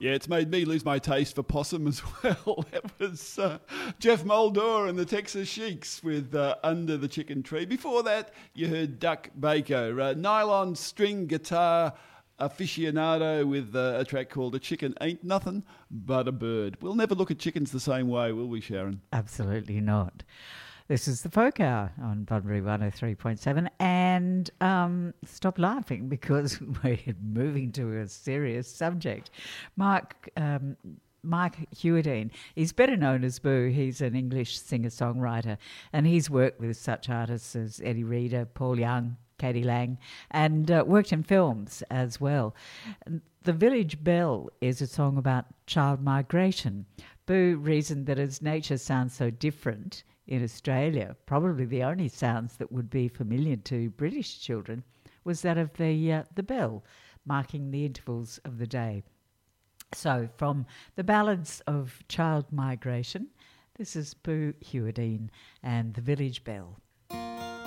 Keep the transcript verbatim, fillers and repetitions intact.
Yeah, it's made me lose my taste for possum as well. That was uh, Jeff Muldaur and the Texas Sheiks with uh, Under the Chicken Tree. Before that, you heard Duck Baker, uh, nylon string guitar aficionado with uh, a track called A Chicken Ain't Nothing But a Bird. We'll never look at chickens the same way, will we, Sharon? Absolutely not. This is the Folk Hour on Bunbury one oh three point seven, and um, stop laughing because we're moving to a serious subject. Mark um, Mark Hewerdine is better known as Boo. He's an English singer-songwriter, and he's worked with such artists as Eddie Reader, Paul Young, Katie Lang, and uh, worked in films as well. The Village Bell is a song about child migration. Boo reasoned that as nature sounds so different in Australia, probably the only sounds that would be familiar to British children was that of the uh, the bell, marking the intervals of the day. So from the Ballads of Child Migration, this is Boo Hewerdine and the Village Bell.